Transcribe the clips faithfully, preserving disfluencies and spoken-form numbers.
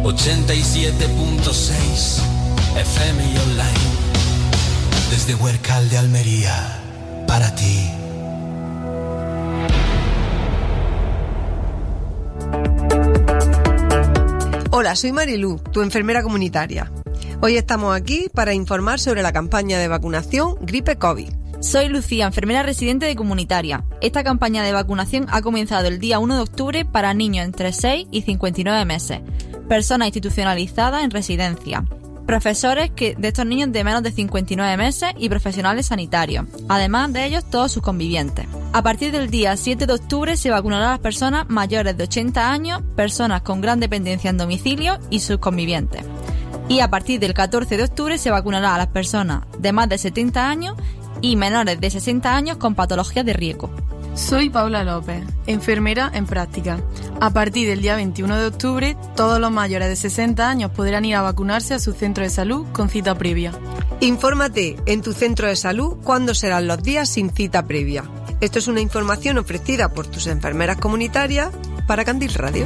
ochenta y siete punto seis F M y online. Desde Huércal de Almería, para ti. Hola, soy Marilú, tu enfermera comunitaria. Hoy estamos aquí para informar sobre la campaña de vacunación Gripe COVID. Soy Lucía, enfermera residente de comunitaria. Esta campaña de vacunación ha comenzado el día uno de octubre para niños entre seis y cincuenta y nueve meses, personas institucionalizadas en residencia, profesores que, de estos niños de menos de cincuenta y nueve meses y profesionales sanitarios, además de ellos todos sus convivientes. A partir del día siete de octubre se vacunará a las personas mayores de ochenta años, personas con gran dependencia en domicilio y sus convivientes. Y a partir del catorce de octubre se vacunará a las personas de más de setenta años y menores de sesenta años con patologías de riesgo. Soy Paula López, enfermera en práctica. A partir del día veintiuno de octubre, todos los mayores de sesenta años podrán ir a vacunarse a su centro de salud con cita previa. Infórmate en tu centro de salud cuándo serán los días sin cita previa. Esto es una información ofrecida por tus enfermeras comunitarias para Candil Radio.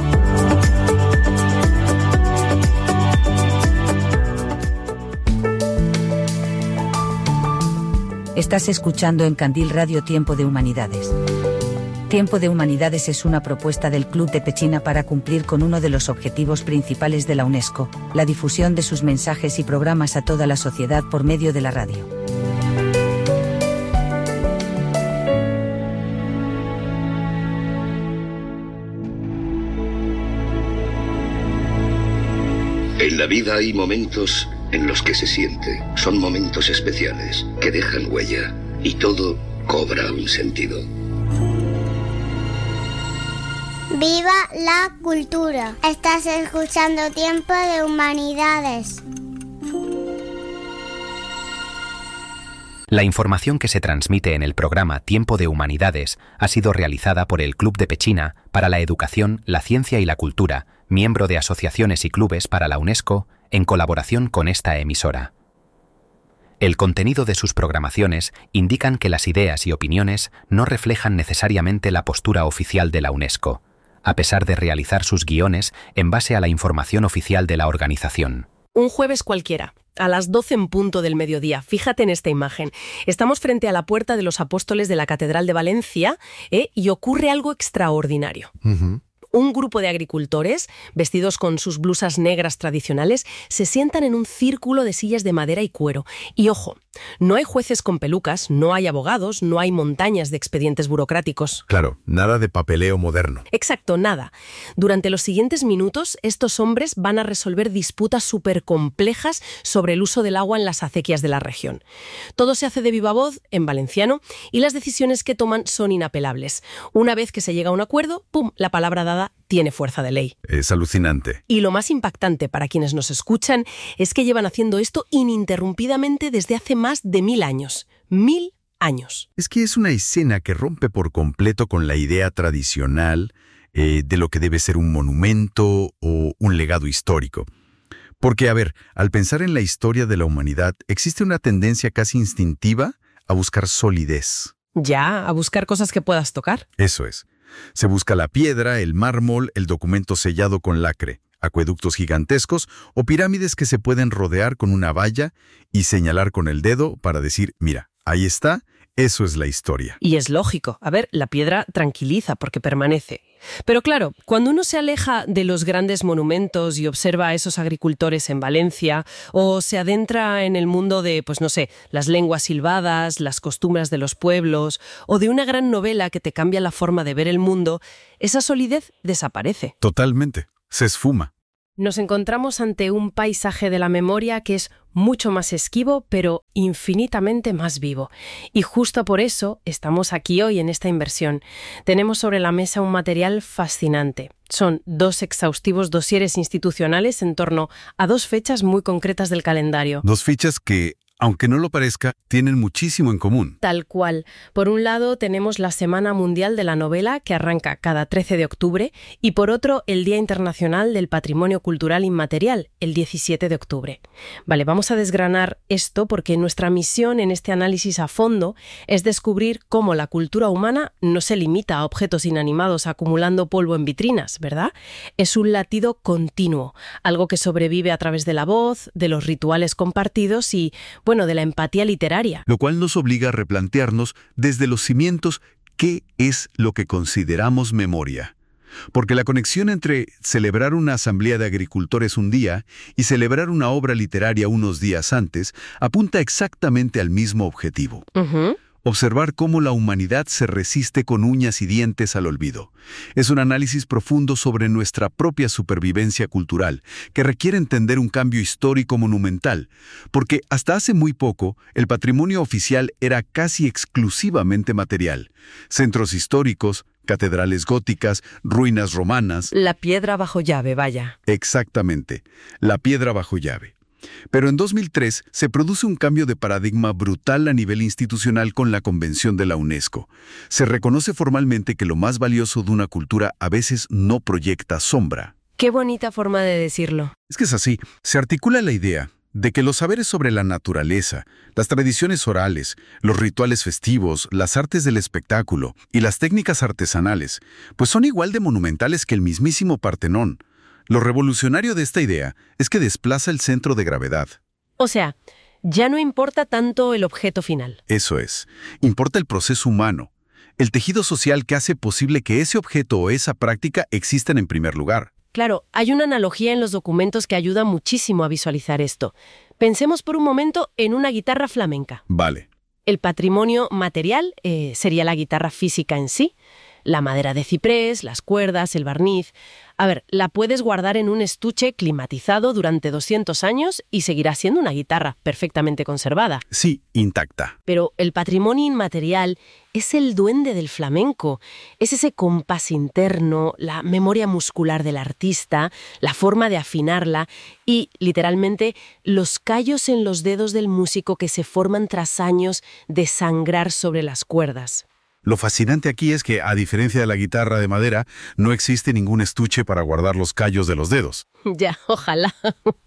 Estás escuchando en Candil Radio Tiempo de Humanidades. Tiempo de Humanidades es una propuesta del Club de Pechina para cumplir con uno de los objetivos principales de la UNESCO, la difusión de sus mensajes y programas a toda la sociedad por medio de la radio. En la vida hay momentos en los que se siente. Son momentos especiales, que dejan huella, y todo cobra un sentido. ¡Viva la cultura! Estás escuchando Tiempo de Humanidades. La información que se transmite en el programa Tiempo de Humanidades ha sido realizada por el Club de Pechina para la Educación, la Ciencia y la Cultura, miembro de asociaciones y clubes para la UNESCO, en colaboración con esta emisora. El contenido de sus programaciones indican que las ideas y opiniones no reflejan necesariamente la postura oficial de la UNESCO, a pesar de realizar sus guiones en base a la información oficial de la organización. Un jueves cualquiera, a las doce en punto del mediodía. Fíjate en esta imagen. Estamos frente a la puerta de los Apóstoles de la Catedral de Valencia, ¿eh? y ocurre algo extraordinario. Uh-huh. Un grupo de agricultores, vestidos con sus blusas negras tradicionales, se sientan en un círculo de sillas de madera y cuero. Y ojo, no hay jueces con pelucas, no hay abogados, no hay montañas de expedientes burocráticos. Claro, nada de papeleo moderno. Exacto, nada. Durante los siguientes minutos, estos hombres van a resolver disputas súper complejas sobre el uso del agua en las acequias de la región. Todo se hace de viva voz, en valenciano, y las decisiones que toman son inapelables. Una vez que se llega a un acuerdo, ¡pum!, la palabra dada tiene fuerza de ley. Es alucinante. Y lo más impactante para quienes nos escuchan es que llevan haciendo esto ininterrumpidamente desde hace más de mil años. Mil años. Es que es una escena que rompe por completo con la idea tradicional eh, de lo que debe ser un monumento o un legado histórico. Porque, a ver, al pensar en la historia de la humanidad, existe una tendencia casi instintiva a buscar solidez. Ya, a buscar cosas que puedas tocar. Eso es. Se busca la piedra, el mármol, el documento sellado con lacre, acueductos gigantescos o pirámides que se pueden rodear con una valla y señalar con el dedo para decir, mira, ahí está, eso es la historia. Y es lógico. A ver, la piedra tranquiliza porque permanece. Pero claro, cuando uno se aleja de los grandes monumentos y observa a esos agricultores en Valencia, o se adentra en el mundo de, pues no sé, las lenguas silbadas, las costumbres de los pueblos, o de una gran novela que te cambia la forma de ver el mundo, esa solidez desaparece. Totalmente. Se esfuma. Nos encontramos ante un paisaje de la memoria que es mucho más esquivo, pero infinitamente más vivo. Y justo por eso estamos aquí hoy en esta inversión. Tenemos sobre la mesa un material fascinante. Son dos exhaustivos dosieres institucionales en torno a dos fechas muy concretas del calendario. Dos fechas que, aunque no lo parezca, tienen muchísimo en común. Tal cual. Por un lado tenemos la Semana Mundial de la Novela, que arranca cada trece de octubre, y por otro el Día Internacional del Patrimonio Cultural Inmaterial, el diecisiete de octubre. Vale, vamos a desgranar esto porque nuestra misión en este análisis a fondo es descubrir cómo la cultura humana no se limita a objetos inanimados acumulando polvo en vitrinas, ¿verdad? Es un latido continuo, algo que sobrevive a través de la voz, de los rituales compartidos y, bueno, de la empatía literaria. Lo cual nos obliga a replantearnos desde los cimientos qué es lo que consideramos memoria. Porque la conexión entre celebrar una asamblea de agricultores un día y celebrar una obra literaria unos días antes apunta exactamente al mismo objetivo. Uh-huh. Observar cómo la humanidad se resiste con uñas y dientes al olvido. Es un análisis profundo sobre nuestra propia supervivencia cultural, que requiere entender un cambio histórico monumental, porque hasta hace muy poco el patrimonio oficial era casi exclusivamente material. Centros históricos, catedrales góticas, ruinas romanas. La piedra bajo llave, vaya. Exactamente, la piedra bajo llave. Pero en dos mil tres se produce un cambio de paradigma brutal a nivel institucional con la Convención de la UNESCO. Se reconoce formalmente que lo más valioso de una cultura a veces no proyecta sombra. Qué bonita forma de decirlo. Es que es así. Se articula la idea de que los saberes sobre la naturaleza, las tradiciones orales, los rituales festivos, las artes del espectáculo y las técnicas artesanales, pues son igual de monumentales que el mismísimo Partenón. Lo revolucionario de esta idea es que desplaza el centro de gravedad. O sea, ya no importa tanto el objeto final. Eso es. Importa el proceso humano, el tejido social que hace posible que ese objeto o esa práctica existan en primer lugar. Claro, hay una analogía en los documentos que ayuda muchísimo a visualizar esto. Pensemos por un momento en una guitarra flamenca. Vale. El patrimonio material eh, sería la guitarra física en sí. La madera de ciprés, las cuerdas, el barniz. A ver, la puedes guardar en un estuche climatizado durante doscientos años y seguirá siendo una guitarra perfectamente conservada. Sí, intacta. Pero el patrimonio inmaterial es el duende del flamenco. Es ese compás interno, la memoria muscular del artista, la forma de afinarla y, literalmente, los callos en los dedos del músico que se forman tras años de sangrar sobre las cuerdas. Lo fascinante aquí es que, a diferencia de la guitarra de madera, no existe ningún estuche para guardar los callos de los dedos. Ya, ojalá.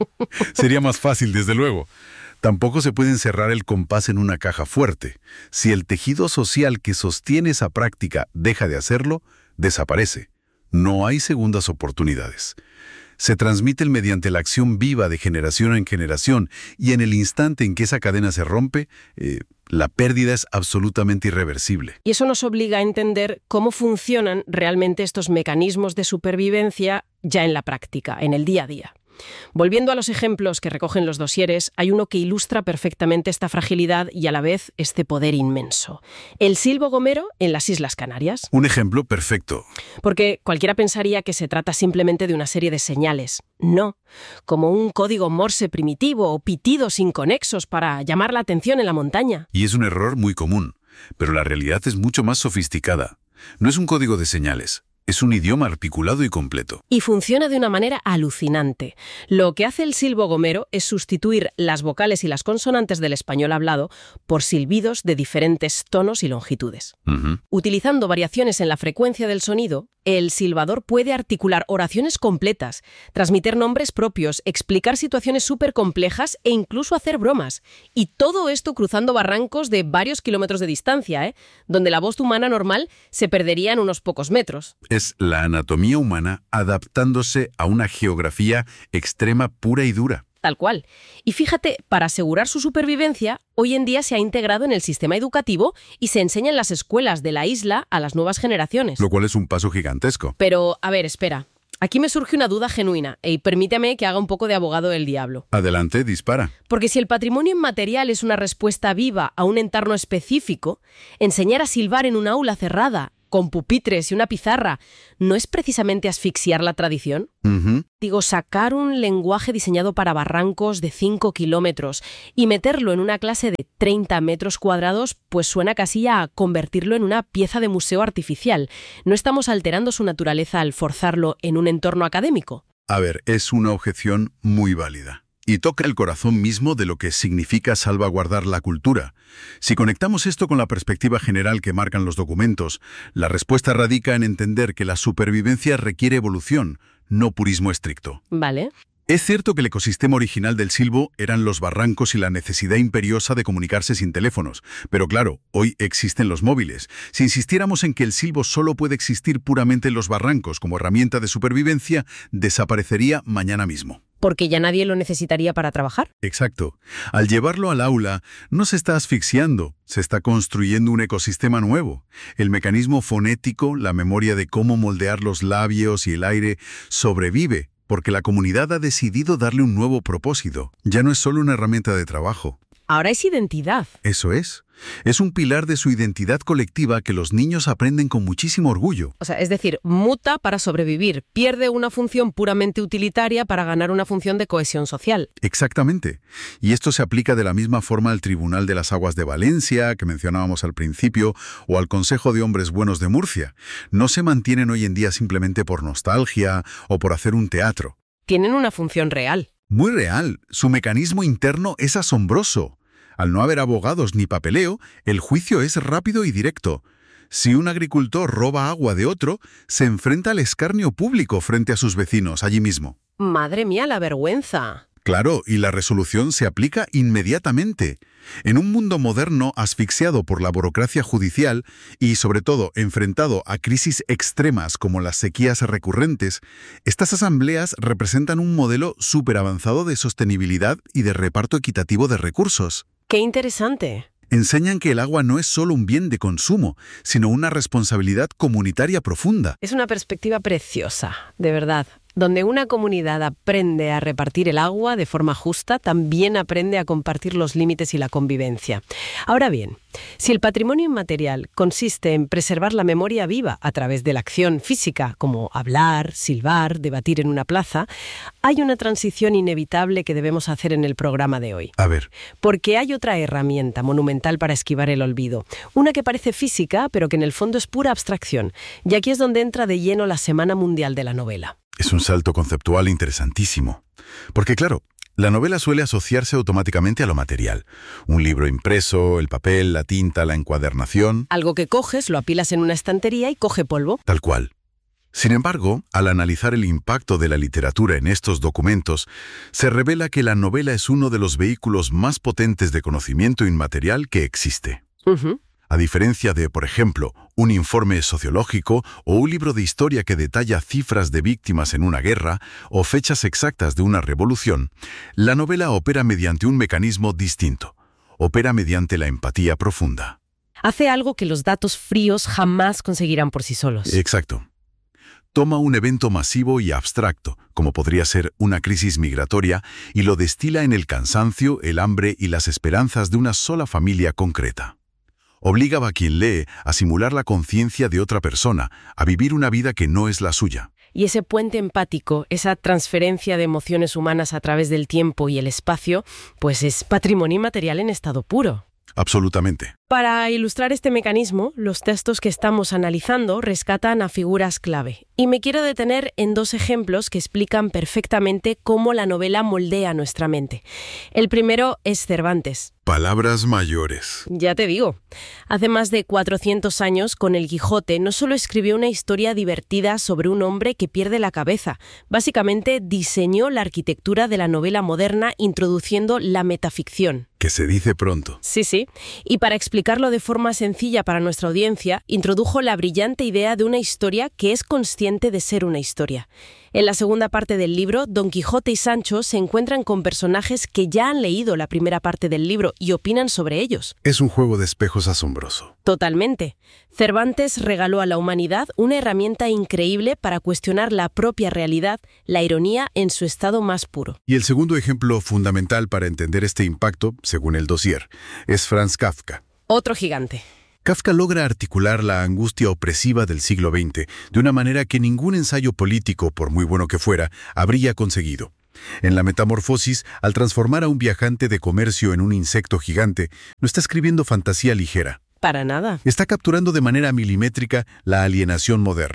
Sería más fácil, desde luego. Tampoco se puede encerrar el compás en una caja fuerte. Si el tejido social que sostiene esa práctica deja de hacerlo, desaparece. No hay segundas oportunidades. Se transmiten mediante la acción viva de generación en generación y en el instante en que esa cadena se rompe, eh, la pérdida es absolutamente irreversible. Y eso nos obliga a entender cómo funcionan realmente estos mecanismos de supervivencia ya en la práctica, en el día a día. Volviendo a los ejemplos que recogen los dosieres, hay uno que ilustra perfectamente esta fragilidad y a la vez este poder inmenso. El silbo gomero en las Islas Canarias. Un ejemplo perfecto. Porque cualquiera pensaría que se trata simplemente de una serie de señales. No, como un código Morse primitivo o pitidos inconexos para llamar la atención en la montaña. Y es un error muy común, pero la realidad es mucho más sofisticada. No es un código de señales. Es un idioma articulado y completo. Y funciona de una manera alucinante. Lo que hace el silbo gomero es sustituir las vocales y las consonantes del español hablado por silbidos de diferentes tonos y longitudes. Uh-huh. Utilizando variaciones en la frecuencia del sonido, el silbador puede articular oraciones completas, transmitir nombres propios, explicar situaciones súper complejas e incluso hacer bromas. Y todo esto cruzando barrancos de varios kilómetros de distancia, ¿eh? Donde la voz humana normal se perdería en unos pocos metros. Es la anatomía humana adaptándose a una geografía extrema pura y dura. Tal cual. Y fíjate, para asegurar su supervivencia, hoy en día se ha integrado en el sistema educativo y se enseña en las escuelas de la isla a las nuevas generaciones. Lo cual es un paso gigantesco. Pero, a ver, espera. Aquí me surge una duda genuina, y permítame que haga un poco de abogado del diablo. Adelante, dispara. Porque si el patrimonio inmaterial es una respuesta viva a un entorno específico, enseñar a silbar en un aula cerrada, con pupitres y una pizarra, ¿no es precisamente asfixiar la tradición? Uh-huh. Digo, sacar un lenguaje diseñado para barrancos de cinco kilómetros y meterlo en una clase de treinta metros cuadrados, pues suena casi a convertirlo en una pieza de museo artificial. ¿No estamos alterando su naturaleza al forzarlo en un entorno académico? A ver, es una objeción muy válida. Y toca el corazón mismo de lo que significa salvaguardar la cultura. Si conectamos esto con la perspectiva general que marcan los documentos, la respuesta radica en entender que la supervivencia requiere evolución, no purismo estricto. Vale. Es cierto que el ecosistema original del silbo eran los barrancos y la necesidad imperiosa de comunicarse sin teléfonos, pero claro, hoy existen los móviles. Si insistiéramos en que el silbo solo puede existir puramente en los barrancos como herramienta de supervivencia, desaparecería mañana mismo. Porque ya nadie lo necesitaría para trabajar. Exacto. Al llevarlo al aula, no se está asfixiando, se está construyendo un ecosistema nuevo. El mecanismo fonético, la memoria de cómo moldear los labios y el aire, sobrevive, porque la comunidad ha decidido darle un nuevo propósito. Ya no es solo una herramienta de trabajo. Ahora es identidad. Eso es. Es un pilar de su identidad colectiva que los niños aprenden con muchísimo orgullo. O sea, es decir, muta para sobrevivir, pierde una función puramente utilitaria para ganar una función de cohesión social. Exactamente. Y esto se aplica de la misma forma al Tribunal de las Aguas de Valencia, que mencionábamos al principio, o al Consejo de Hombres Buenos de Murcia. No se mantienen hoy en día simplemente por nostalgia o por hacer un teatro. Tienen una función real. Muy real. Su mecanismo interno es asombroso. Al no haber abogados ni papeleo, el juicio es rápido y directo. Si un agricultor roba agua de otro, se enfrenta al escarnio público frente a sus vecinos allí mismo. Madre mía, la vergüenza. Claro, y la resolución se aplica inmediatamente. En un mundo moderno asfixiado por la burocracia judicial y, sobre todo, enfrentado a crisis extremas como las sequías recurrentes, estas asambleas representan un modelo súper avanzado de sostenibilidad y de reparto equitativo de recursos. ¡Qué interesante! Enseñan que el agua no es solo un bien de consumo, sino una responsabilidad comunitaria profunda. Es una perspectiva preciosa, de verdad. Donde una comunidad aprende a repartir el agua de forma justa, también aprende a compartir los límites y la convivencia. Ahora bien, si el patrimonio inmaterial consiste en preservar la memoria viva a través de la acción física, como hablar, silbar, debatir en una plaza, hay una transición inevitable que debemos hacer en el programa de hoy. A ver. Porque hay otra herramienta monumental para esquivar el olvido. Una que parece física, pero que en el fondo es pura abstracción. Y aquí es donde entra de lleno la Semana Mundial de la Novela. Es un salto conceptual interesantísimo. Porque claro, la novela suele asociarse automáticamente a lo material. Un libro impreso, el papel, la tinta, la encuadernación. Algo que coges, lo apilas en una estantería y coge polvo. Tal cual. Sin embargo, al analizar el impacto de la literatura en estos documentos, se revela que la novela es uno de los vehículos más potentes de conocimiento inmaterial que existe. Uh-huh. A diferencia de, por ejemplo, un informe sociológico o un libro de historia que detalla cifras de víctimas en una guerra o fechas exactas de una revolución, la novela opera mediante un mecanismo distinto. Opera mediante la empatía profunda. Hace algo que los datos fríos jamás conseguirán por sí solos. Exacto. Toma un evento masivo y abstracto, como podría ser una crisis migratoria, y lo destila en el cansancio, el hambre y las esperanzas de una sola familia concreta. Obliga a quien lee a simular la conciencia de otra persona, a vivir una vida que no es la suya. Y ese puente empático, esa transferencia de emociones humanas a través del tiempo y el espacio, pues es patrimonio inmaterial en estado puro. Absolutamente. Para ilustrar este mecanismo, los textos que estamos analizando rescatan a figuras clave. Y me quiero detener en dos ejemplos que explican perfectamente cómo la novela moldea nuestra mente. El primero es Cervantes. Palabras mayores. Ya te digo. Hace más de cuatrocientos años, con El Quijote, no solo escribió una historia divertida sobre un hombre que pierde la cabeza. Básicamente diseñó la arquitectura de la novela moderna introduciendo la metaficción. Que se dice pronto. Sí, sí. Y para explicarlo de forma sencilla para nuestra audiencia, introdujo la brillante idea de una historia que es consciente de ser una historia. En la segunda parte del libro, Don Quijote y Sancho se encuentran con personajes que ya han leído la primera parte del libro y opinan sobre ellos. Es un juego de espejos asombroso. Totalmente. Cervantes regaló a la humanidad una herramienta increíble para cuestionar la propia realidad, la ironía en su estado más puro. Y el segundo ejemplo fundamental para entender este impacto, según el dossier, es Franz Kafka. Otro gigante. Kafka logra articular la angustia opresiva del siglo veinte de una manera que ningún ensayo político, por muy bueno que fuera, habría conseguido. En La Metamorfosis, al transformar a un viajante de comercio en un insecto gigante, no está escribiendo fantasía ligera. Para nada. Está capturando de manera milimétrica la alienación moderna.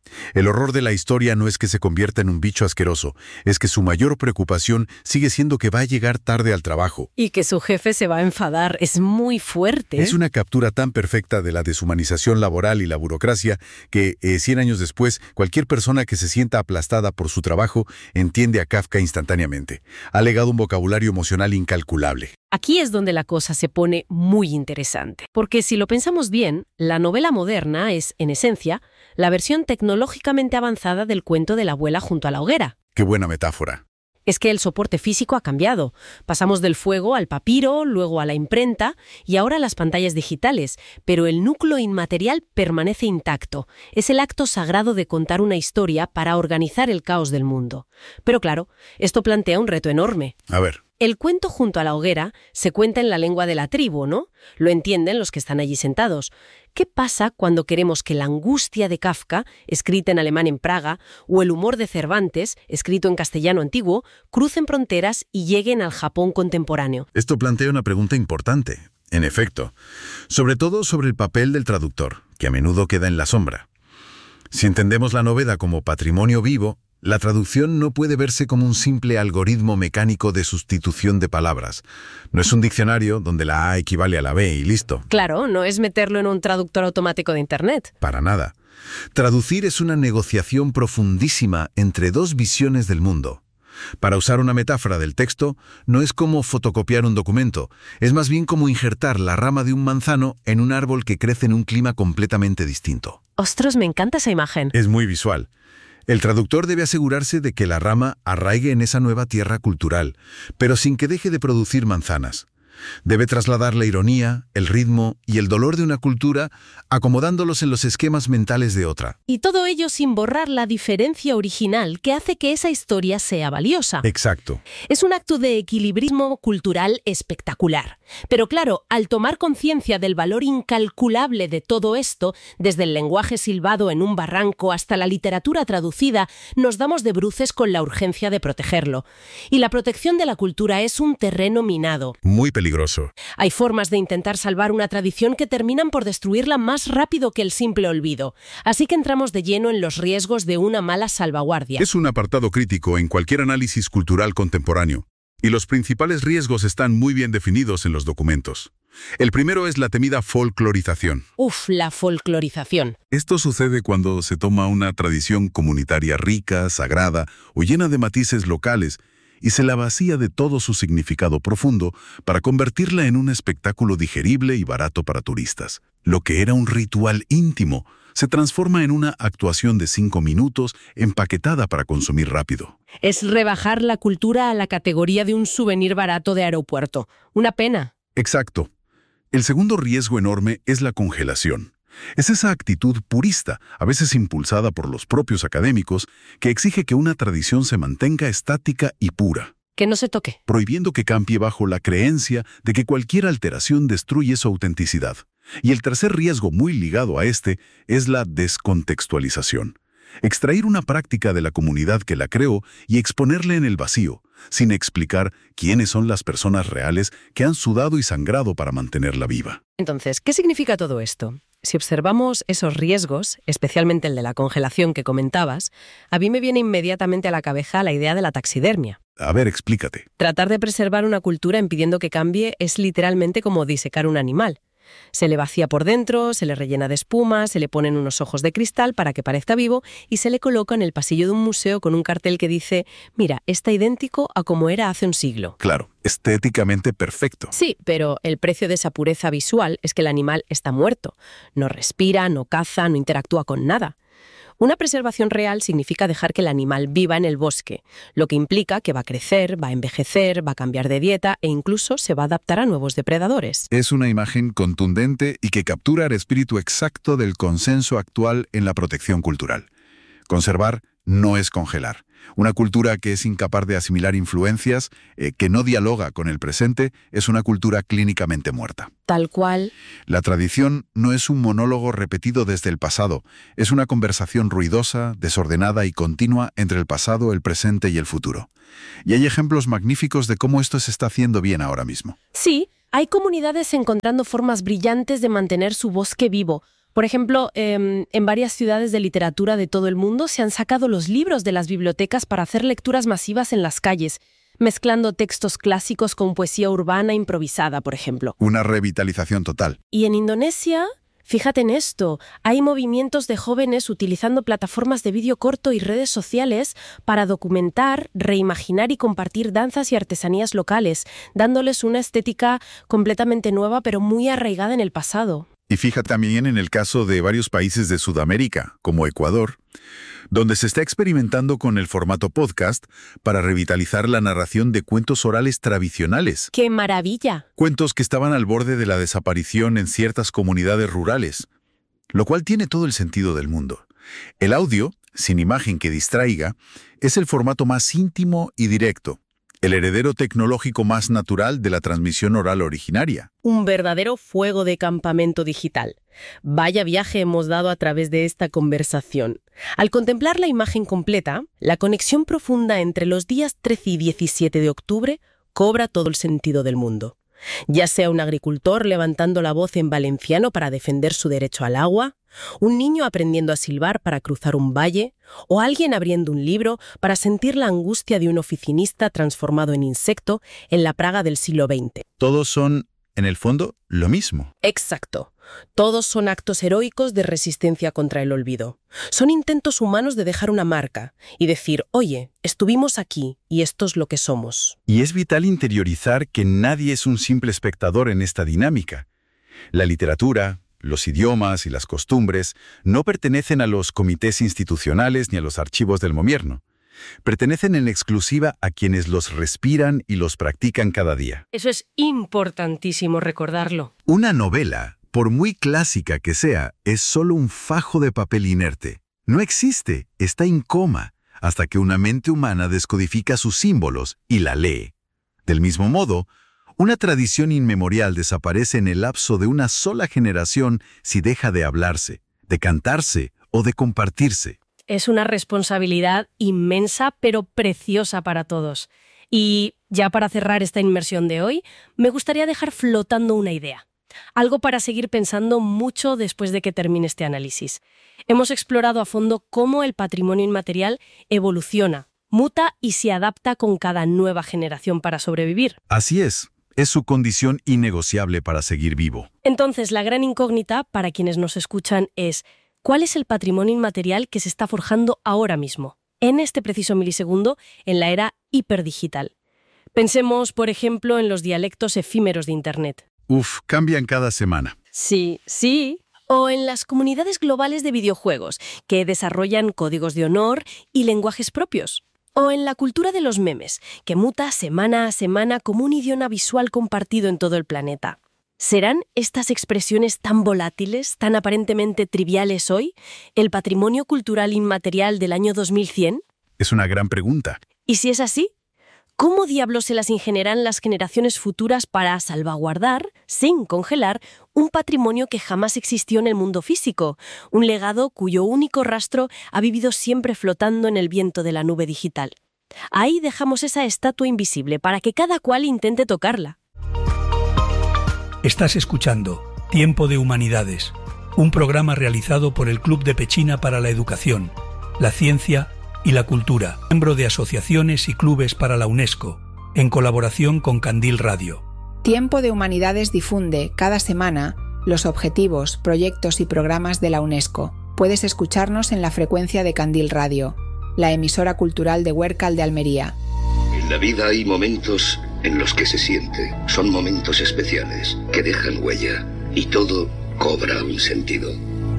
El horror de la historia no es que se convierta en un bicho asqueroso, es que su mayor preocupación sigue siendo que va a llegar tarde al trabajo. Y que su jefe se va a enfadar. Es muy fuerte. Es una captura tan perfecta de la deshumanización laboral y la burocracia que, eh, cien años después, cualquier persona que se sienta aplastada por su trabajo entiende a Kafka instantáneamente. Ha legado un vocabulario emocional incalculable. Aquí es donde la cosa se pone muy interesante, porque si lo pensamos bien, la novela moderna es, en esencia, la versión tecnológicamente avanzada del cuento de la abuela junto a la hoguera. ¡Qué buena metáfora! Es que el soporte físico ha cambiado. Pasamos del fuego al papiro, luego a la imprenta y ahora a las pantallas digitales, pero el núcleo inmaterial permanece intacto. Es el acto sagrado de contar una historia para organizar el caos del mundo. Pero claro, esto plantea un reto enorme. A ver. El cuento junto a la hoguera se cuenta en la lengua de la tribu, ¿no? Lo entienden los que están allí sentados. ¿Qué pasa cuando queremos que la angustia de Kafka, escrita en alemán en Praga, o el humor de Cervantes, escrito en castellano antiguo, crucen fronteras y lleguen al Japón contemporáneo? Esto plantea una pregunta importante, en efecto, sobre todo sobre el papel del traductor, que a menudo queda en la sombra. Si entendemos la novela como patrimonio vivo, la traducción no puede verse como un simple algoritmo mecánico de sustitución de palabras. No es un diccionario donde la A equivale a la B y listo. Claro, no es meterlo en un traductor automático de Internet. Para nada. Traducir es una negociación profundísima entre dos visiones del mundo. Para usar una metáfora del texto, no es como fotocopiar un documento, es más bien como injertar la rama de un manzano en un árbol que crece en un clima completamente distinto. ¡Ostras, me encanta esa imagen! Es muy visual. El traductor debe asegurarse de que la rama arraigue en esa nueva tierra cultural, pero sin que deje de producir manzanas. Debe trasladar la ironía, el ritmo y el dolor de una cultura, acomodándolos en los esquemas mentales de otra. Y todo ello sin borrar la diferencia original que hace que esa historia sea valiosa. Exacto. Es un acto de equilibrismo cultural espectacular. Pero claro, al tomar conciencia del valor incalculable de todo esto, desde el lenguaje silbado en un barranco hasta la literatura traducida, nos damos de bruces con la urgencia de protegerlo. Y la protección de la cultura es un terreno minado. Muy peligroso. Hay formas de intentar salvar una tradición que terminan por destruirla más rápido que el simple olvido. Así que entramos de lleno en los riesgos de una mala salvaguardia. Es un apartado crítico en cualquier análisis cultural contemporáneo. Y los principales riesgos están muy bien definidos en los documentos. El primero es la temida folclorización. Uf, la folclorización. Esto sucede cuando se toma una tradición comunitaria rica, sagrada o llena de matices locales y se la vacía de todo su significado profundo para convertirla en un espectáculo digerible y barato para turistas. Lo que era un ritual íntimo se transforma en una actuación de cinco minutos empaquetada para consumir rápido. Es rebajar la cultura a la categoría de un souvenir barato de aeropuerto. Una pena. Exacto. El segundo riesgo enorme es la congelación. Es esa actitud purista, a veces impulsada por los propios académicos, que exige que una tradición se mantenga estática y pura. Que no se toque. Prohibiendo que cambie bajo la creencia de que cualquier alteración destruye su autenticidad. Y el tercer riesgo muy ligado a este es la descontextualización. Extraer una práctica de la comunidad que la creó y exponerla en el vacío, sin explicar quiénes son las personas reales que han sudado y sangrado para mantenerla viva. Entonces, ¿qué significa todo esto? Si observamos esos riesgos, especialmente el de la congelación que comentabas, a mí me viene inmediatamente a la cabeza la idea de la taxidermia. A ver, explícate. Tratar de preservar una cultura impidiendo que cambie es literalmente como disecar un animal. Se le vacía por dentro, se le rellena de espuma, se le ponen unos ojos de cristal para que parezca vivo y se le coloca en el pasillo de un museo con un cartel que dice «Mira, está idéntico a como era hace un siglo». Claro, estéticamente perfecto. Sí, pero el precio de esa pureza visual es que el animal está muerto. No respira, no caza, no interactúa con nada. Una preservación real significa dejar que el animal viva en el bosque, lo que implica que va a crecer, va a envejecer, va a cambiar de dieta e incluso se va a adaptar a nuevos depredadores. Es una imagen contundente y que captura el espíritu exacto del consenso actual en la protección cultural. Conservar no es congelar. Una cultura que es incapaz de asimilar influencias, eh, que no dialoga con el presente, es una cultura clínicamente muerta. Tal cual. La tradición no es un monólogo repetido desde el pasado, es una conversación ruidosa, desordenada y continua entre el pasado, el presente y el futuro. Y hay ejemplos magníficos de cómo esto se está haciendo bien ahora mismo. Sí, hay comunidades encontrando formas brillantes de mantener su bosque vivo. Por ejemplo, eh, en varias ciudades de literatura de todo el mundo se han sacado los libros de las bibliotecas para hacer lecturas masivas en las calles, mezclando textos clásicos con poesía urbana improvisada, por ejemplo. Una revitalización total. Y en Indonesia, fíjate en esto, hay movimientos de jóvenes utilizando plataformas de vídeo corto y redes sociales para documentar, reimaginar y compartir danzas y artesanías locales, dándoles una estética completamente nueva pero muy arraigada en el pasado. Y fíjate también en el caso de varios países de Sudamérica, como Ecuador, donde se está experimentando con el formato podcast para revitalizar la narración de cuentos orales tradicionales. ¡Qué maravilla! Cuentos que estaban al borde de la desaparición en ciertas comunidades rurales, lo cual tiene todo el sentido del mundo. El audio, sin imagen que distraiga, es el formato más íntimo y directo, el heredero tecnológico más natural de la transmisión oral originaria. Un verdadero fuego de campamento digital. Vaya viaje hemos dado a través de esta conversación. Al contemplar la imagen completa, la conexión profunda entre los días trece y diecisiete de octubre cobra todo el sentido del mundo. Ya sea un agricultor levantando la voz en valenciano para defender su derecho al agua, un niño aprendiendo a silbar para cruzar un valle, o alguien abriendo un libro para sentir la angustia de un oficinista transformado en insecto en la Praga del siglo veinte. Todos son, en el fondo, lo mismo. Exacto. Todos son actos heroicos de resistencia contra el olvido. Son intentos humanos de dejar una marca y decir, oye, estuvimos aquí y esto es lo que somos. Y es vital interiorizar que nadie es un simple espectador en esta dinámica. La literatura, los idiomas y las costumbres no pertenecen a los comités institucionales ni a los archivos del gobierno. Pertenecen en exclusiva a quienes los respiran y los practican cada día. Eso es importantísimo recordarlo. Una novela, por muy clásica que sea, es solo un fajo de papel inerte. No existe, está en coma, hasta que una mente humana descodifica sus símbolos y la lee. Del mismo modo, una tradición inmemorial desaparece en el lapso de una sola generación si deja de hablarse, de cantarse o de compartirse. Es una responsabilidad inmensa, pero preciosa para todos. Y ya para cerrar esta inmersión de hoy, me gustaría dejar flotando una idea. Algo para seguir pensando mucho después de que termine este análisis. Hemos explorado a fondo cómo el patrimonio inmaterial evoluciona, muta y se adapta con cada nueva generación para sobrevivir. Así es. Es su condición innegociable para seguir vivo. Entonces, la gran incógnita para quienes nos escuchan es ¿cuál es el patrimonio inmaterial que se está forjando ahora mismo, en este preciso milisegundo, en la era hiperdigital? Pensemos, por ejemplo, en los dialectos efímeros de Internet. Uf, cambian cada semana. Sí, sí. O en las comunidades globales de videojuegos, que desarrollan códigos de honor y lenguajes propios. O en la cultura de los memes, que muta semana a semana como un idioma visual compartido en todo el planeta. ¿Serán estas expresiones tan volátiles, tan aparentemente triviales hoy, el patrimonio cultural inmaterial del año dos mil cien? Es una gran pregunta. Y si es así, ¿cómo diablos se las ingeniarán las generaciones futuras para salvaguardar, sin congelar, un patrimonio que jamás existió en el mundo físico? Un legado cuyo único rastro ha vivido siempre flotando en el viento de la nube digital. Ahí dejamos esa estatua invisible para que cada cual intente tocarla. Estás escuchando Tiempo de Humanidades, un programa realizado por el Club de Pechina para la Educación, la Ciencia y la Cultura, miembro de asociaciones y clubes para la UNESCO, en colaboración con Candil Radio. Tiempo de Humanidades difunde cada semana los objetivos, proyectos y programas de la UNESCO. Puedes escucharnos en la frecuencia de Candil Radio, la emisora cultural de Huércal de Almería. En la vida hay momentos en los que se siente. Son momentos especiales que dejan huella y todo cobra un sentido.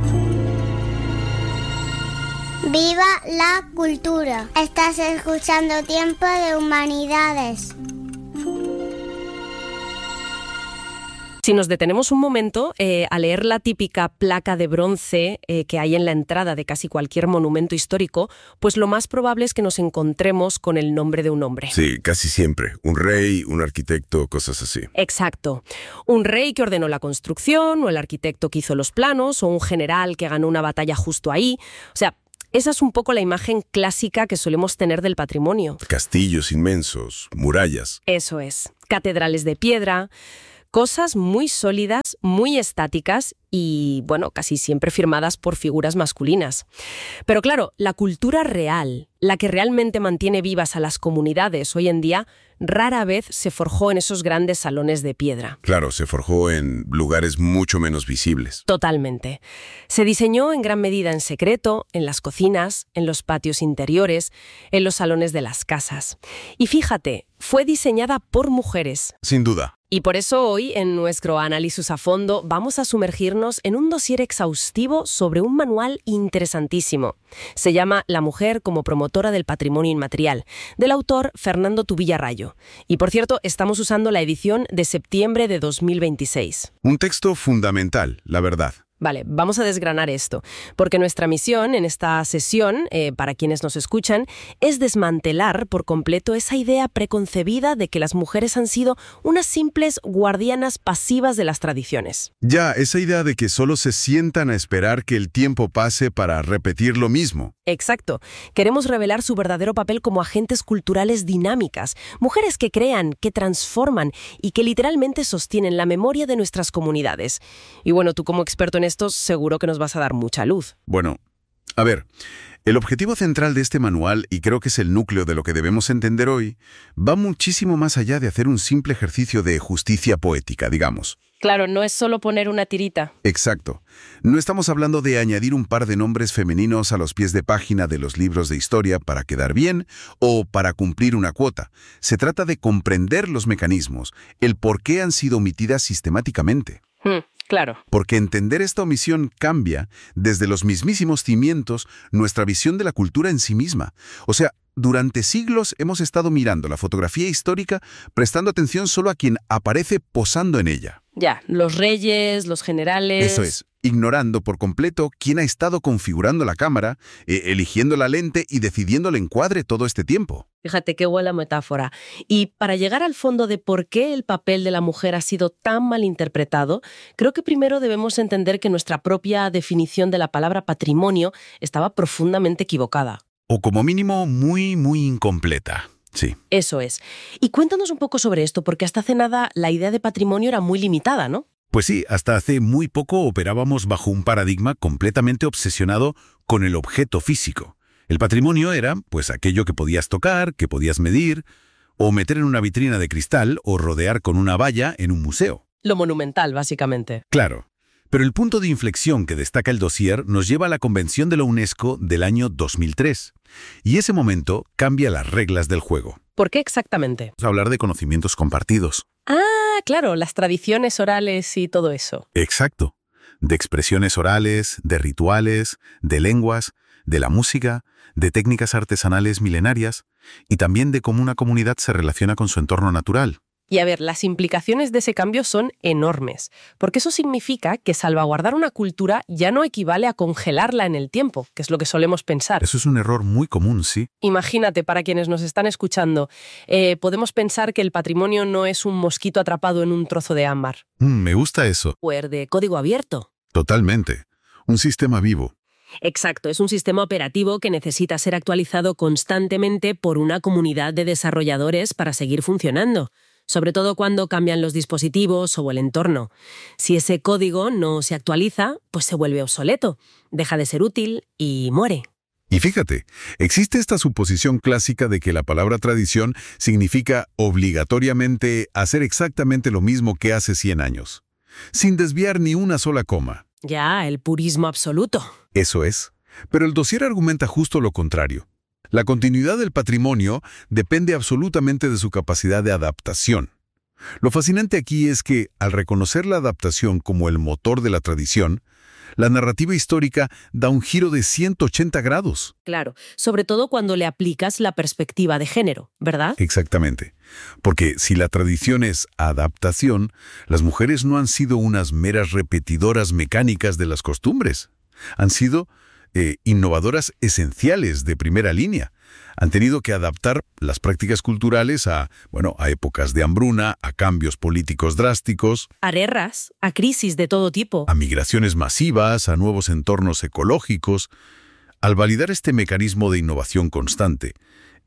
¡Viva la cultura! Estás escuchando Tiempo de Humanidades. Si nos detenemos un momento eh, a leer la típica placa de bronce eh, que hay en la entrada de casi cualquier monumento histórico, pues lo más probable es que nos encontremos con el nombre de un hombre. Sí, casi siempre. Un rey, un arquitecto, cosas así. Exacto. Un rey que ordenó la construcción, o el arquitecto que hizo los planos, o un general que ganó una batalla justo ahí. O sea, esa es un poco la imagen clásica que solemos tener del patrimonio. Castillos inmensos, murallas. Eso es. Catedrales de piedra, Cosas muy sólidas, muy estáticas y, bueno, casi siempre firmadas por figuras masculinas. Pero claro, la cultura real, la que realmente mantiene vivas a las comunidades hoy en día, rara vez se forjó en esos grandes salones de piedra. Claro, se forjó en lugares mucho menos visibles. Totalmente. Se diseñó en gran medida en secreto, en las cocinas, en los patios interiores, en los salones de las casas. Y fíjate, fue diseñada por mujeres. Sin duda. Y por eso hoy, en nuestro análisis a fondo, vamos a sumergirnos en un dossier exhaustivo sobre un manual interesantísimo. Se llama La mujer como promotora del patrimonio inmaterial, del autor Fernando Tubilla Rayo. Y por cierto, estamos usando la edición de septiembre de dos mil veintiséis. Un texto fundamental, la verdad. Vale, vamos a desgranar esto, porque nuestra misión en esta sesión, eh, para quienes nos escuchan, es desmantelar por completo esa idea preconcebida de que las mujeres han sido unas simples guardianas pasivas de las tradiciones. Ya, esa idea de que solo se sientan a esperar que el tiempo pase para repetir lo mismo. Exacto. Queremos revelar su verdadero papel como agentes culturales dinámicas, mujeres que crean, que transforman y que literalmente sostienen la memoria de nuestras comunidades. Y bueno, tú como experto en esto seguro que nos vas a dar mucha luz. Bueno, a ver, el objetivo central de este manual, y creo que es el núcleo de lo que debemos entender hoy, va muchísimo más allá de hacer un simple ejercicio de justicia poética, digamos. Claro, no es solo poner una tirita. Exacto. No estamos hablando de añadir un par de nombres femeninos a los pies de página de los libros de historia para quedar bien o para cumplir una cuota. Se trata de comprender los mecanismos, el por qué han sido omitidas sistemáticamente. Hmm. Claro. Porque entender esta omisión cambia, desde los mismísimos cimientos, nuestra visión de la cultura en sí misma. O sea, durante siglos hemos estado mirando la fotografía histórica prestando atención solo a quien aparece posando en ella. Ya, los reyes, los generales... Eso es, ignorando por completo quién ha estado configurando la cámara, eh, eligiendo la lente y decidiendo el encuadre todo este tiempo. Fíjate qué buena metáfora. Y para llegar al fondo de por qué el papel de la mujer ha sido tan mal interpretado, creo que primero debemos entender que nuestra propia definición de la palabra patrimonio estaba profundamente equivocada. O como mínimo muy, muy incompleta. Sí. Eso es. Y cuéntanos un poco sobre esto, porque hasta hace nada la idea de patrimonio era muy limitada, ¿no? Pues sí, hasta hace muy poco operábamos bajo un paradigma completamente obsesionado con el objeto físico. El patrimonio era, pues, aquello que podías tocar, que podías medir, o meter en una vitrina de cristal o rodear con una valla en un museo. Lo monumental, básicamente. Claro. Pero el punto de inflexión que destaca el dossier nos lleva a la Convención de la UNESCO del año dos mil tres. Y ese momento cambia las reglas del juego. ¿Por qué exactamente? Vamos a hablar de conocimientos compartidos. Ah, claro, las tradiciones orales y todo eso. Exacto. De expresiones orales, de rituales, de lenguas, de la música, de técnicas artesanales milenarias y también de cómo una comunidad se relaciona con su entorno natural. Y a ver, las implicaciones de ese cambio son enormes, porque eso significa que salvaguardar una cultura ya no equivale a congelarla en el tiempo, que es lo que solemos pensar. Eso es un error muy común, sí. Imagínate, para quienes nos están escuchando, eh, podemos pensar que el patrimonio no es un mosquito atrapado en un trozo de ámbar. Mm, me gusta eso. O de código abierto. Totalmente. Un sistema vivo. Exacto, es un sistema operativo que necesita ser actualizado constantemente por una comunidad de desarrolladores para seguir funcionando. Sobre todo cuando cambian los dispositivos o el entorno. Si ese código no se actualiza, pues se vuelve obsoleto, deja de ser útil y muere. Y fíjate, existe esta suposición clásica de que la palabra tradición significa obligatoriamente hacer exactamente lo mismo que hace cien años, sin desviar ni una sola coma. Ya, el purismo absoluto. Eso es. Pero el dossier argumenta justo lo contrario. La continuidad del patrimonio depende absolutamente de su capacidad de adaptación. Lo fascinante aquí es que, al reconocer la adaptación como el motor de la tradición, la narrativa histórica da un giro de ciento ochenta grados. Claro, sobre todo cuando le aplicas la perspectiva de género, ¿verdad? Exactamente. Porque si la tradición es adaptación, las mujeres no han sido unas meras repetidoras mecánicas de las costumbres. Han sido Eh, innovadoras esenciales de primera línea. Han tenido que adaptar las prácticas culturales a, bueno, a épocas de hambruna, a cambios políticos drásticos, a guerras, a crisis de todo tipo, a migraciones masivas, a nuevos entornos ecológicos. Al validar este mecanismo de innovación constante,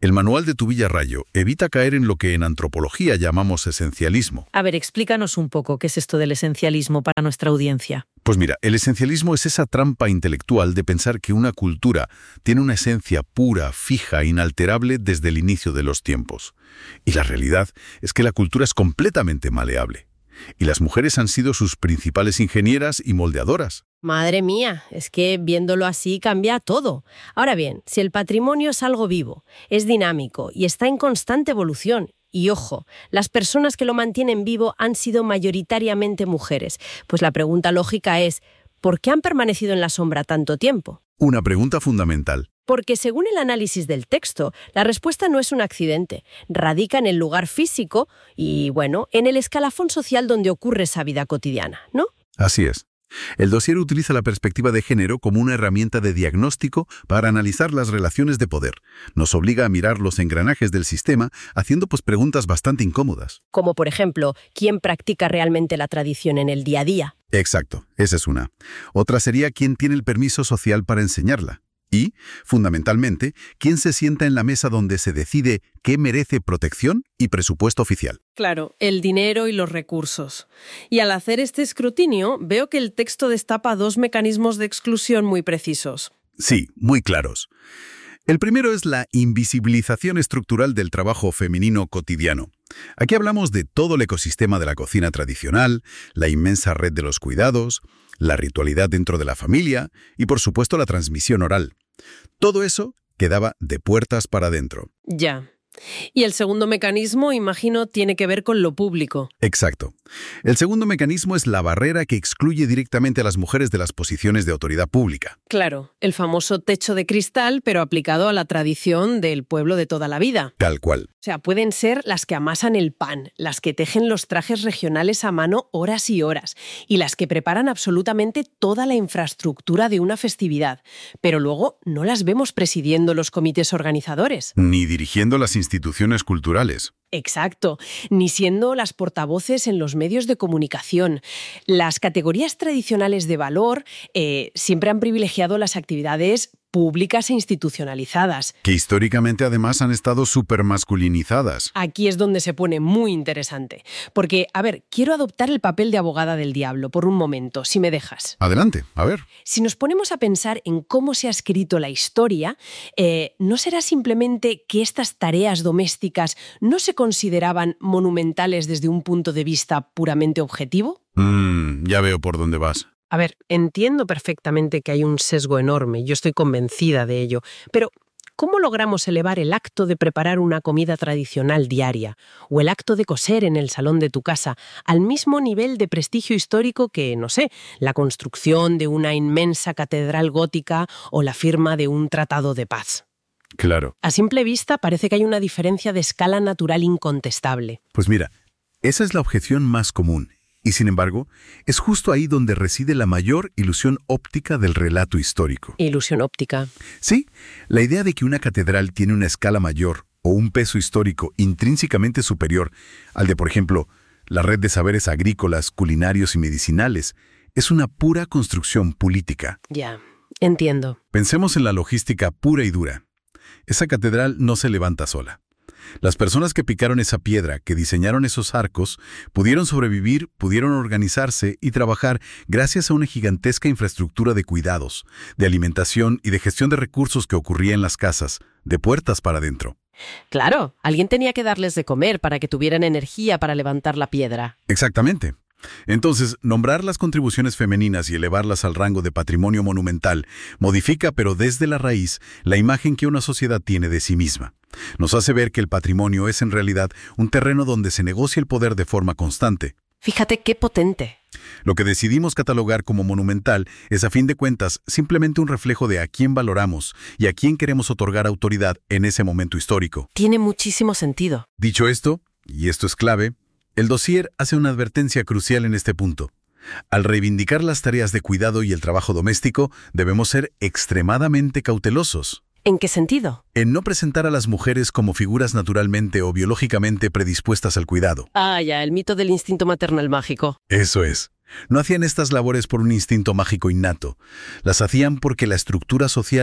El manual de Tu Villa Rayo evita caer en lo que en antropología llamamos esencialismo. A ver, explícanos un poco qué es esto del esencialismo para nuestra audiencia. Pues mira, el esencialismo es esa trampa intelectual de pensar que una cultura tiene una esencia pura, fija, inalterable desde el inicio de los tiempos. Y la realidad es que la cultura es completamente maleable. Y las mujeres han sido sus principales ingenieras y moldeadoras. Madre mía, es que viéndolo así cambia todo. Ahora bien, si el patrimonio es algo vivo, es dinámico y está en constante evolución, y ojo, las personas que lo mantienen vivo han sido mayoritariamente mujeres, pues la pregunta lógica es, ¿por qué han permanecido en la sombra tanto tiempo? Una pregunta fundamental. Porque según el análisis del texto, la respuesta no es un accidente, radica en el lugar físico y, bueno, en el escalafón social donde ocurre esa vida cotidiana, ¿no? Así es. El dossier utiliza la perspectiva de género como una herramienta de diagnóstico para analizar las relaciones de poder. Nos obliga a mirar los engranajes del sistema, haciendo pues preguntas bastante incómodas. Como por ejemplo, ¿quién practica realmente la tradición en el día a día? Exacto, esa es una. Otra sería quién tiene el permiso social para enseñarla. Y, fundamentalmente, quién se sienta en la mesa donde se decide qué merece protección y presupuesto oficial. Claro, el dinero y los recursos. Y al hacer este escrutinio, veo que el texto destapa dos mecanismos de exclusión muy precisos. Sí, muy claros. El primero es la invisibilización estructural del trabajo femenino cotidiano. Aquí hablamos de todo el ecosistema de la cocina tradicional, la inmensa red de los cuidados, la ritualidad dentro de la familia y, por supuesto, la transmisión oral. Todo eso quedaba de puertas para adentro. Ya. Y el segundo mecanismo, imagino, tiene que ver con lo público. Exacto. El segundo mecanismo es la barrera que excluye directamente a las mujeres de las posiciones de autoridad pública. Claro, el famoso techo de cristal, pero aplicado a la tradición del pueblo de toda la vida. Tal cual. O sea, pueden ser las que amasan el pan, las que tejen los trajes regionales a mano horas y horas, y las que preparan absolutamente toda la infraestructura de una festividad. Pero luego no las vemos presidiendo los comités organizadores. Ni dirigiendo las instituciones culturales. Exacto, ni siendo las portavoces en los medios de comunicación. Las categorías tradicionales de valor eh, siempre han privilegiado las actividades públicas e institucionalizadas. Que históricamente además han estado supermasculinizadas. Aquí es donde se pone muy interesante. Porque, a ver, quiero adoptar el papel de abogada del diablo por un momento, si me dejas. Adelante, a ver. Si nos ponemos a pensar en cómo se ha escrito la historia, eh, ¿no será simplemente que estas tareas domésticas no se consideraban monumentales desde un punto de vista puramente objetivo? Mm, ya veo por dónde vas. A ver, entiendo perfectamente que hay un sesgo enorme, yo estoy convencida de ello, pero ¿cómo logramos elevar el acto de preparar una comida tradicional diaria o el acto de coser en el salón de tu casa al mismo nivel de prestigio histórico que, no sé, la construcción de una inmensa catedral gótica o la firma de un tratado de paz? Claro. A simple vista parece que hay una diferencia de escala natural incontestable. Pues mira, esa es la objeción más común. Y sin embargo, es justo ahí donde reside la mayor ilusión óptica del relato histórico. Ilusión óptica. Sí, la idea de que una catedral tiene una escala mayor o un peso histórico intrínsecamente superior al de, por ejemplo, la red de saberes agrícolas, culinarios y medicinales, es una pura construcción política. Ya, entiendo. Pensemos en la logística pura y dura. Esa catedral no se levanta sola. Las personas que picaron esa piedra, que diseñaron esos arcos, pudieron sobrevivir, pudieron organizarse y trabajar gracias a una gigantesca infraestructura de cuidados, de alimentación y de gestión de recursos que ocurría en las casas, de puertas para adentro. Claro, alguien tenía que darles de comer para que tuvieran energía para levantar la piedra. Exactamente. Entonces, nombrar las contribuciones femeninas y elevarlas al rango de patrimonio monumental modifica, pero desde la raíz, la imagen que una sociedad tiene de sí misma. Nos hace ver que el patrimonio es en realidad un terreno donde se negocia el poder de forma constante. Fíjate qué potente. Lo que decidimos catalogar como monumental es, a fin de cuentas, simplemente un reflejo de a quién valoramos y a quién queremos otorgar autoridad en ese momento histórico. Tiene muchísimo sentido. Dicho esto, y esto es clave, el dossier hace una advertencia crucial en este punto. Al reivindicar las tareas de cuidado y el trabajo doméstico, debemos ser extremadamente cautelosos. ¿En qué sentido? En no presentar a las mujeres como figuras naturalmente o biológicamente predispuestas al cuidado. Ah, ya, el mito del instinto maternal mágico. Eso es. No hacían estas labores por un instinto mágico innato. Las hacían porque la estructura social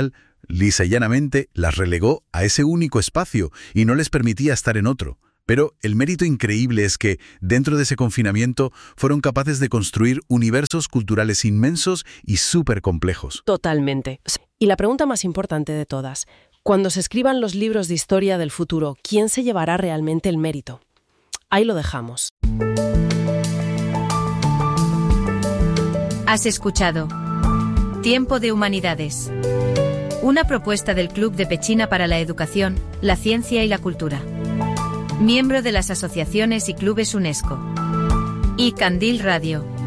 Lisa y llanamente las relegó a ese único espacio y no les permitía estar en otro. Pero el mérito increíble es que, dentro de ese confinamiento, fueron capaces de construir universos culturales inmensos y súper complejos. Totalmente. Y la pregunta más importante de todas, cuando se escriban los libros de historia del futuro, ¿quién se llevará realmente el mérito? Ahí lo dejamos. Has escuchado Tiempo de Humanidades, una propuesta del Club de Pechina para la Educación, la Ciencia y la Cultura, miembro de las asociaciones y clubes UNESCO, y Candil Radio.